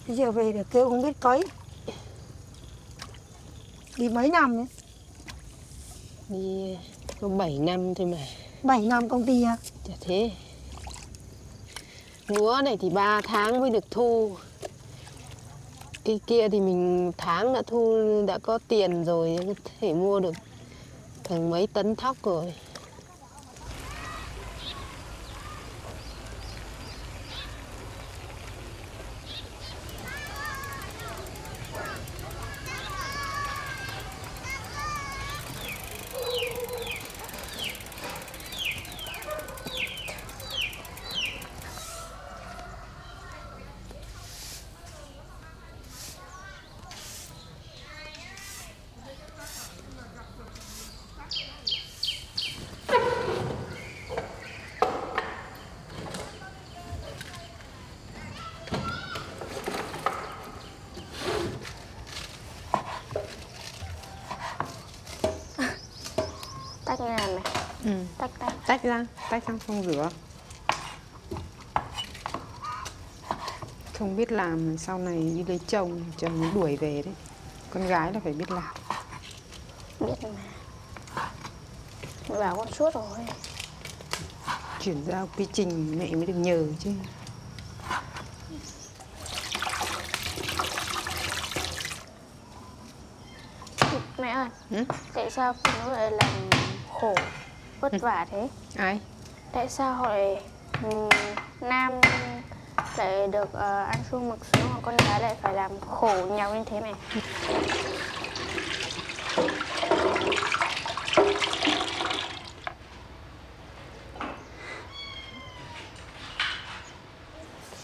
Bây giờ về được kêu không biết cấy. Đi mấy năm nhé? Đi có 7 năm thôi mà. 7 năm công ty à? Chả thế. Lúa này thì 3 tháng mới được thu. Cái kia thì mình tháng đã thu, đã có tiền rồi, có thể mua được thằng mấy tấn thóc rồi. Tách như nào mày? Ừ. Tách Tách ra xong rửa. Không biết làm sau này đi lấy chồng nó đuổi về đấy. Con gái là phải biết làm. Biết mà. Mẹ bảo con suốt rồi. Chuyển giao quy trình mẹ mới được nhờ chứ. Mẹ ơi, Ừ? tại sao phụ nữ lại làm khổ, vất vả thế? Ai? Tại sao họ lại nam lại được ăn suông mặc sướng, còn con gái lại phải làm khổ nhau như thế mày?